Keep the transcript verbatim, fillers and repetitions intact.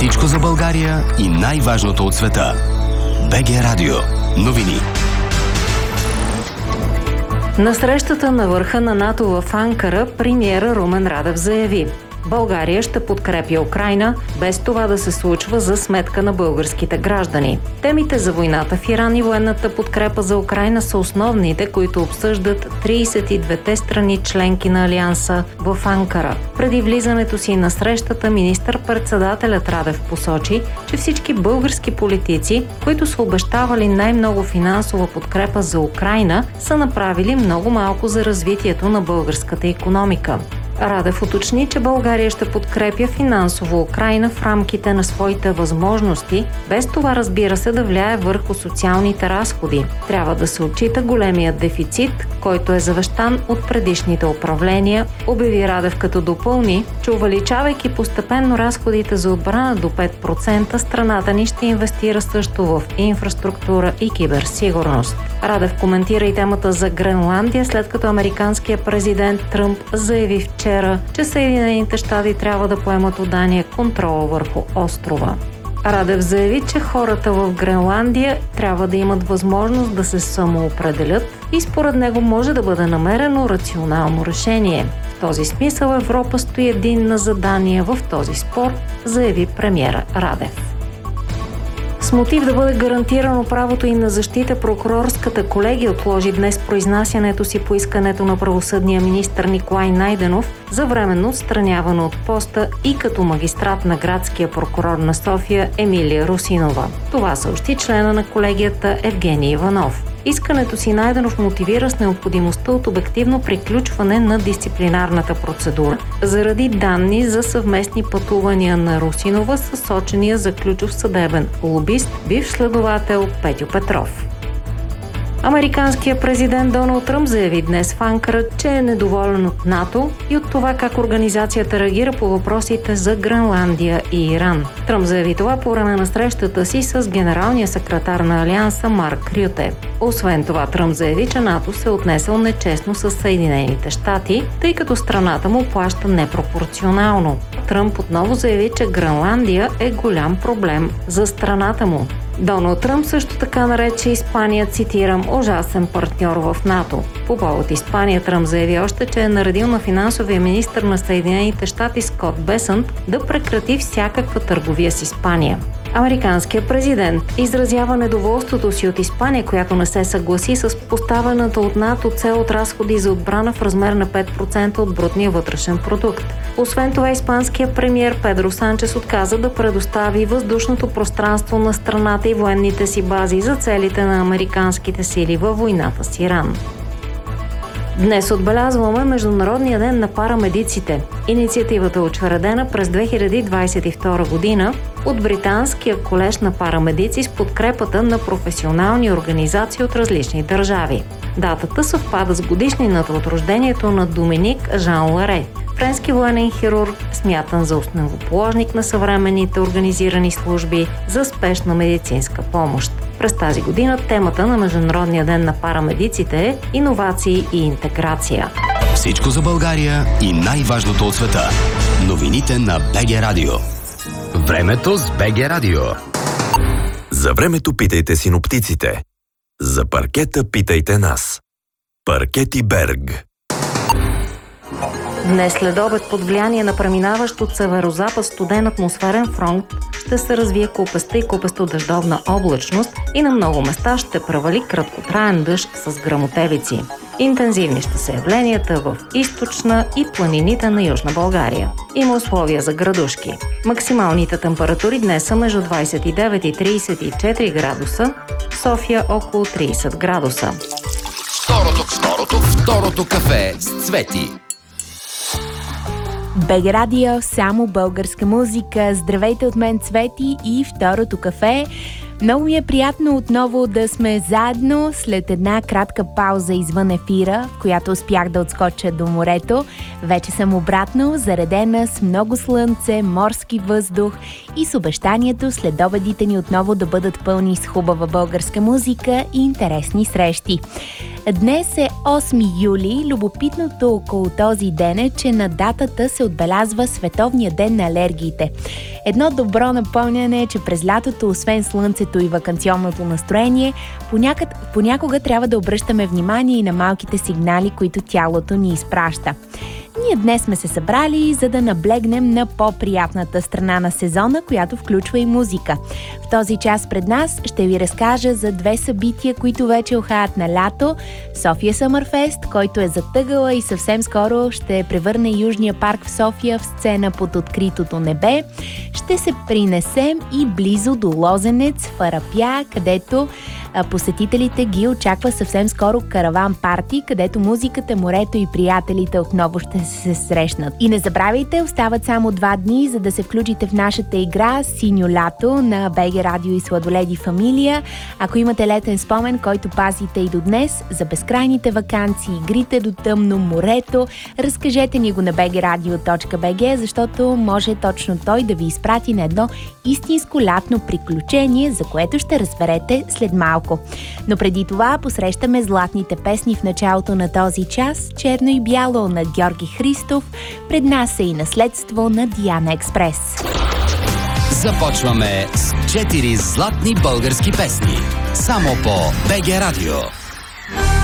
Всичко за България и най-важното от света. БГ Радио. Новини. На срещата на върха на НАТО в Анкара премиера Румен Радев заяви: България ще подкрепя Украйна, без това да се случва за сметка на българските граждани. Темите за войната в Иран и военната подкрепа за Украйна са основните, които обсъждат тридесет и двете страни членки на Алианса в Анкара. Преди влизането си на срещата, министър-председателят Радев посочи, че всички български политици, които са обещавали най-много финансова подкрепа за Украйна, са направили много малко за развитието на българската икономика. Радев уточни, че България ще подкрепя финансово Украйна в рамките на своите възможности, без това, разбира се, да влияе върху социалните разходи. Трябва да се отчита големият дефицит, който е завещан от предишните управления, обяви Радев, като допълни, че увеличавайки постепенно разходите за отбрана до пет процента, страната ни ще инвестира също в инфраструктура и киберсигурност. Радев коментира и темата за Гренландия, след като американският президент Тръмп заяви вчера, че Съединените щати трябва да поемат от Дания контрола върху острова. Радев заяви, че хората в Гренландия трябва да имат възможност да се самоопределят и според него може да бъде намерено рационално решение. В този смисъл Европа стои единна за Дания в този спор, заяви премиера Радев. С мотив да бъде гарантирано правото им на защита, прокурорската колегия отложи днес произнасянето си по искането на правосъдния министър Николай Найденов за временно отстраняване от поста и като магистрат на градския прокурор на София Емилия Русинова. Това съобщи члена на колегията Евгений Иванов. Искането си Найденов мотивира с необходимостта от обективно приключване на дисциплинарната процедура заради данни за съвместни пътувания на Русинова с сочения за ключов съдебен лобист, бивш следовател Петьо Петров. Американският президент Доналд Тръмп заяви днес в Анкара, че е недоволен от НАТО и от това как организацията реагира по въпросите за Гренландия и Иран. Тръмп заяви това по време на срещата си с генералния секретар на Алианса Марк Рюте. Освен това, Тръмп заяви, че НАТО се е отнесъл нечестно с Съединените щати, тъй като страната му плаща непропорционално. Тръмп отново заяви, че Гренландия е голям проблем за страната му. Доналд Тръмп също така нарече Испания, цитирам, ужасен партньор в НАТО. По повод Испания Тръмп заяви още, че е наредил на финансовия министър на Съединените щати Скот Бесънт да прекрати всякаква търговия с Испания. Американският президент изразява недоволството си от Испания, която не се съгласи с поставената от НАТО цел от разходи за отбрана в размер на пет процента от брутния вътрешен продукт. Освен това, испанският премиер Педро Санчес отказа да предостави въздушното пространство на страната и военните си бази за целите на американските сили във войната с Иран. Днес отбелязваме Международния ден на парамедиците. Инициативата е учредена през две хиляди двадесет и втора година от Британския колеж на парамедици с подкрепата на професионални организации от различни държави. Датата съвпада с годишнината от рождението на Доминик Жан Ларе, френски военен хирург, смятан за основоположник на съвременните организирани служби за спешна медицинска помощ. През тази година темата на Международния ден на парамедиците е иновации и интеграция. Всичко за България и най-важното от света. Новините на БГ Радио. Времето с БГ Радио. За времето питайте синоптиците. За паркета питайте нас. Паркети Берг. Днес след обед под влияние на преминаващ от северозапад студен атмосферен фронт ще се развие купеста и купесто-дъждовна облачност и на много места ще превали краткотраен дъжд с гръмотевици. Интензивни ще са явленията в източна и планините на Южна България. Има условия за градушки. Максималните температури днес са между двадесет и девет и тридесет и четири градуса, София около тридесет градуса. Второто, второто, второто кафе с Цвети. БГ Радио, само българска музика. Здравейте от мен, Цвети, и второто кафе. Много ми е приятно отново да сме заедно след една кратка пауза извън ефира, в която успях да отскоча до морето. Вече съм обратно, заредена с много слънце, морски въздух и с обещанието след обедите ни отново да бъдат пълни с хубава българска музика и интересни срещи. Днес е осми юли. Любопитното около този ден е, че на датата се отбелязва Световния ден на алергиите. Едно добро напомняне е, че през лятото, освен слънцето и ваканционното настроение, понякога, понякога трябва да обръщаме внимание и на малките сигнали, които тялото ни изпраща. Ние днес сме се събрали, за да наблегнем на по-приятната страна на сезона, която включва и музика. В този час пред нас ще ви разкажа за две събития, които вече ухаят на лято. София Съмърфест, който е затъгала и съвсем скоро ще превърне Южния парк в София в сцена под откритото небе. Ще се принесем и близо до Лозенец, в Арапя, където посетителите ги очаква съвсем скоро караван парти, където музиката, морето и приятелите отново ще се срещнат. И не забравяйте, остават само два дни, за да се включите в нашата игра Синьо лято на БГ Радио и Сладоледи Фамилия. Ако имате летен спомен, който пазите и до днес, за безкрайните ваканции, игрите до тъмно, морето, разкажете ни го на би джи радио точка би джи, защото може точно той да ви изпрати на едно истинско лятно приключение, за което ще разберете след малко. Но преди това посрещаме златните песни в началото на този час. Черно и бяло на Георги Христов. Пред нас е и наследство на Диана Експрес. Започваме с четири златни български песни. Само по БГ Радио.